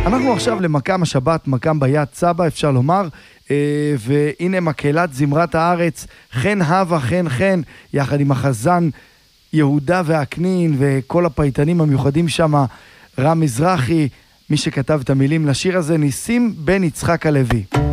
אנחנו עכשיו למקם השבת, מקם ביד סבא, אפשר לומר, והנה מקהלת זמרת הארץ, חן הווה חן חן, יחד עם החזן יהודה והקנין וכל הפייטנים המיוחדים שם, רם מזרחי, מי שכתב את המילים לשיר הזה, ניסים בן יצחק הלוי.